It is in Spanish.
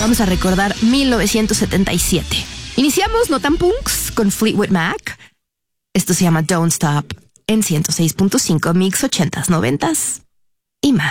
Vamos a recordar 1977. Iniciamos No Tan Punks con Fleetwood Mac. Esto se llama Don't Stop en 106.5 Mix 80s, 90s y más.